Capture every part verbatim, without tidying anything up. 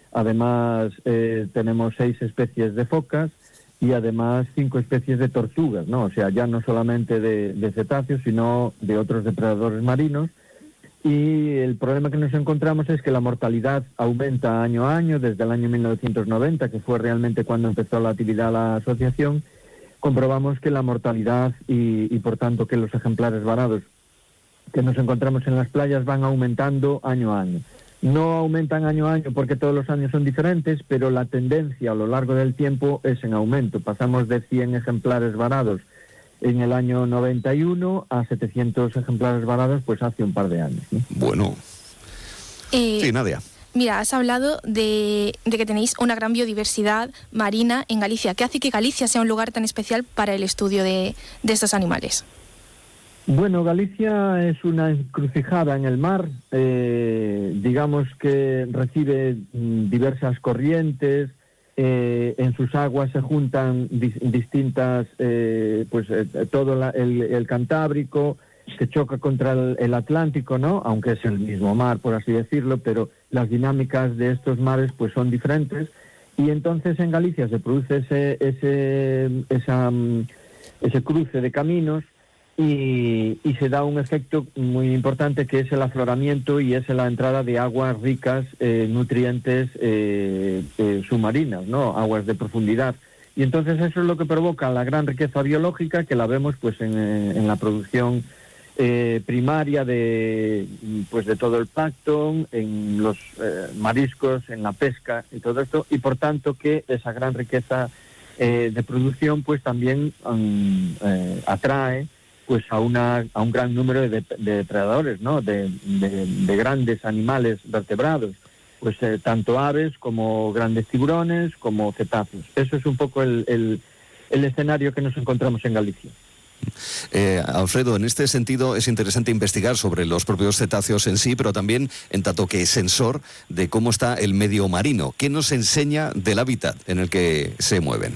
Además, eh, tenemos seis especies de focas y además cinco especies de tortugas, ¿no? O sea, ya no solamente de, de cetáceos, sino de otros depredadores marinos. Y el problema que nos encontramos es que la mortalidad aumenta año a año, desde el año mil novecientos noventa, que fue realmente cuando empezó la actividad de la asociación. Comprobamos que la mortalidad y, y por tanto que los ejemplares varados que nos encontramos en las playas van aumentando año a año. No aumentan año a año porque todos los años son diferentes, pero la tendencia a lo largo del tiempo es en aumento. Pasamos de cien ejemplares varados en el año noventa y uno a setecientos ejemplares varados pues hace un par de años, ¿no? Bueno. Eh, sí, Nadia. Mira, has hablado de, de que tenéis una gran biodiversidad marina en Galicia. ¿Qué hace que Galicia sea un lugar tan especial para el estudio de, de estos animales? Bueno, Galicia es una encrucijada en el mar, eh, digamos que recibe mm, diversas corrientes, eh, en sus aguas se juntan dis, distintas, eh, pues eh, todo la, el, el Cantábrico, que choca contra el, el Atlántico, ¿no? Aunque es el mismo mar, por así decirlo, pero las dinámicas de estos mares pues son diferentes, y entonces en Galicia se produce ese, ese, esa, ese cruce de caminos, Y, y se da un efecto muy importante que es el afloramiento y es la entrada de aguas ricas, eh, nutrientes eh, eh, submarinas, ¿no? Aguas de profundidad. Y entonces eso es lo que provoca la gran riqueza biológica que la vemos pues en, en la producción eh, primaria de pues de todo el plancton, en los eh, mariscos, en la pesca y todo esto, y por tanto que esa gran riqueza eh, de producción pues también um, eh, atrae pues a una a un gran número de, de depredadores, ¿no? De, de, de grandes animales vertebrados, pues eh, tanto aves como grandes tiburones, como cetáceos. Eso es un poco el, el, el escenario que nos encontramos en Galicia. Eh, Alfredo, en este sentido es interesante investigar sobre los propios cetáceos en sí, pero también en tanto que sensor de cómo está el medio marino. ¿Qué nos enseña del hábitat en el que se mueven?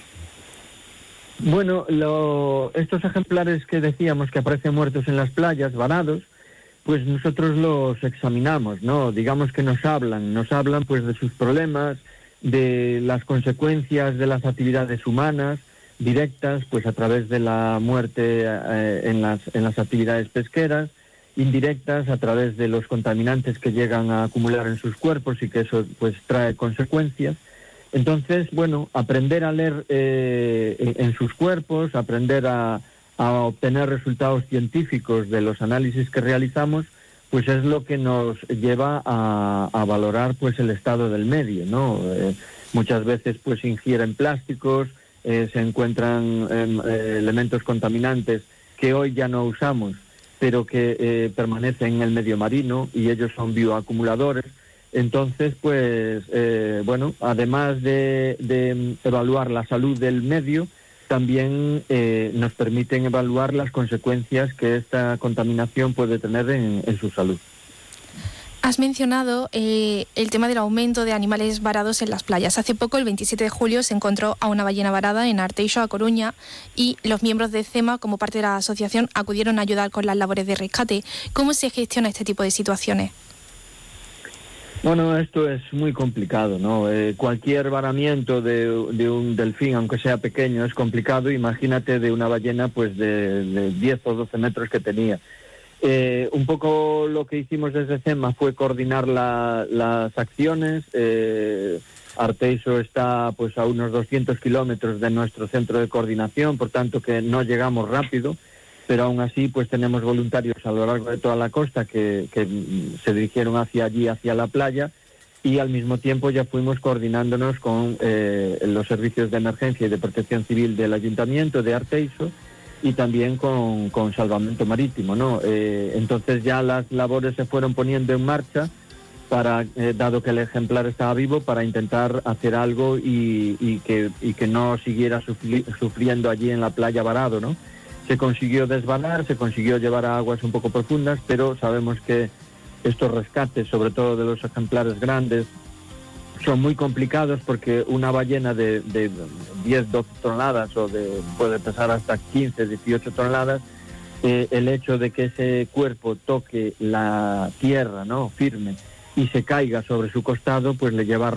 Bueno, lo, estos ejemplares que decíamos que aparecen muertos en las playas, varados, pues nosotros los examinamos, ¿no? Digamos que nos hablan, nos hablan pues de sus problemas, de las consecuencias de las actividades humanas directas, pues a través de la muerte eh, en las en las actividades pesqueras, indirectas a través de los contaminantes que llegan a acumular en sus cuerpos y que eso pues trae consecuencias. Entonces, bueno, aprender a leer eh, en, en sus cuerpos, aprender a, a obtener resultados científicos de los análisis que realizamos, pues es lo que nos lleva a, a valorar pues el estado del medio, ¿no? Eh, muchas veces pues ingieren plásticos, eh, se encuentran eh, elementos contaminantes que hoy ya no usamos, pero que eh, permanecen en el medio marino y ellos son bioacumuladores. Entonces, pues, eh, bueno, además de, de evaluar la salud del medio, también eh, nos permiten evaluar las consecuencias que esta contaminación puede tener en, en su salud. Has mencionado eh, el tema del aumento de animales varados en las playas. Hace poco, el veintisiete de julio, se encontró a una ballena varada en Arteixo, a Coruña, y los miembros de CEMA, como parte de la asociación, acudieron a ayudar con las labores de rescate. ¿Cómo se gestiona este tipo de situaciones? Bueno, esto es muy complicado, ¿no? Eh, cualquier varamiento de, de un delfín, aunque sea pequeño, es complicado. Imagínate de una ballena pues de, de diez o doce metros que tenía. Eh, un poco lo que hicimos desde CEMA fue coordinar la, las acciones. Eh, Arteixo está pues a unos doscientos kilómetros de nuestro centro de coordinación, por tanto que no llegamos rápido, pero aún así pues tenemos voluntarios a lo largo de toda la costa que, que se dirigieron hacia allí, hacia la playa, y al mismo tiempo ya fuimos coordinándonos con eh, los servicios de emergencia y de protección civil del Ayuntamiento de Arteixo y también con, con Salvamento Marítimo, ¿no? Eh, entonces ya las labores se fueron poniendo en marcha para, eh, dado que el ejemplar estaba vivo, para intentar hacer algo y, y, que, y que no siguiera sufri- sufriendo allí en la playa varado, ¿no? Se consiguió desvanar, se consiguió llevar a aguas un poco profundas, pero sabemos que estos rescates, sobre todo de los ejemplares grandes, son muy complicados porque una ballena de, de diez, doce toneladas o de puede pesar hasta quince, dieciocho toneladas, eh, el hecho de que ese cuerpo toque la tierra, ¿no?, firme, y se caiga sobre su costado, pues le lleva a